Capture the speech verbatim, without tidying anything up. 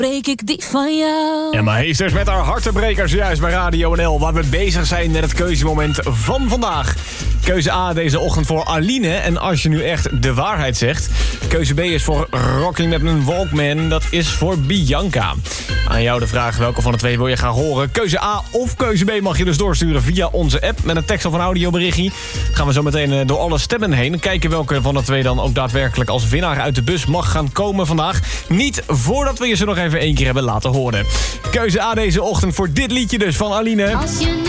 breek ik die van jou. En Meesters met haar hartebrekers juist bij Radio N L... waar we bezig zijn met het keuzemoment van vandaag. Keuze A deze ochtend voor Aline. En als je nu echt de waarheid zegt... Keuze B is voor Rocking met mijn Walkman. Dat is voor Bianca. Aan jou de vraag welke van de twee wil je graag horen. Keuze A of keuze B mag je dus doorsturen via onze app... met een tekst of een audioberichtje. Gaan we zo meteen door alle stemmen heen. Kijken welke van de twee dan ook daadwerkelijk als winnaar uit de bus mag gaan komen vandaag. Niet voordat we je ze nog even één keer hebben laten horen. Keuze A deze ochtend voor dit liedje dus van Aline. Als je